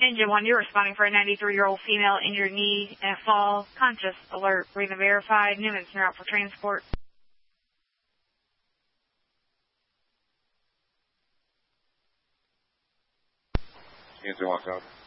Engine 1, you're responding for a 93-year-old female injured knee and a fall. Conscious. Alert. Breathing verified. Newman's near out for transport. Engine 1,